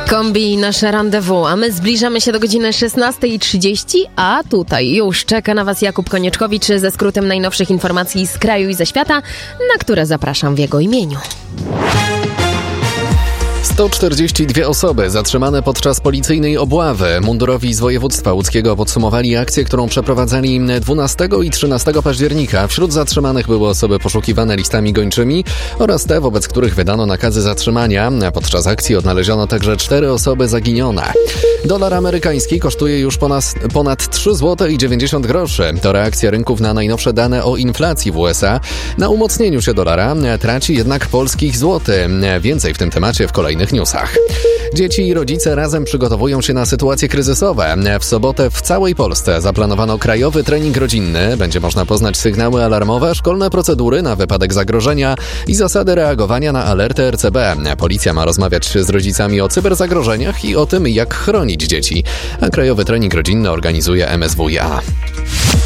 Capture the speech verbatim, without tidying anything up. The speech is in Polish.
Kombi nasze rendezvous, a my zbliżamy się do godziny szesnasta trzydzieści, a tutaj już czeka na Was Jakub Konieczkowicz ze skrótem najnowszych informacji z kraju i ze świata, na które zapraszam w jego imieniu. sto czterdzieści dwie osoby zatrzymane podczas policyjnej obławy. Mundurowi z województwa łódzkiego podsumowali akcję, którą przeprowadzali dwunastego i trzynastego października. Wśród zatrzymanych były osoby poszukiwane listami gończymi oraz te, wobec których wydano nakazy zatrzymania. Podczas akcji odnaleziono także cztery osoby zaginione. Dolar amerykański kosztuje już ponad, ponad trzy złote i dziewięćdziesiąt groszy. To reakcja rynków na najnowsze dane o inflacji w U S A. Na umocnieniu się dolara traci jednak polskich złoty. Więcej w tym temacie w kolejnych newsach. Dzieci i rodzice razem przygotowują się na sytuacje kryzysowe. W sobotę w całej Polsce zaplanowano krajowy trening rodzinny. Będzie można poznać sygnały alarmowe, szkolne procedury na wypadek zagrożenia i zasady reagowania na alerty R C B. Policja ma rozmawiać z rodzicami o cyberzagrożeniach i o tym, jak chronić dzieci. A krajowy trening rodzinny organizuje M S W iA.